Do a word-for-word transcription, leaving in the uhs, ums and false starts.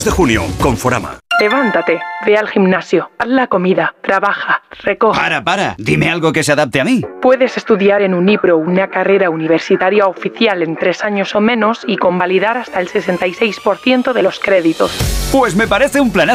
de junio, Conforama. Levántate, ve al gimnasio, haz la comida, trabaja, recoge. Para, para, dime algo que se adapte a mí. Puedes estudiar en Unipro una carrera universitaria oficial en tres años o menos y convalidar hasta el sesenta y seis por ciento de los créditos. Pues me parece un planazo.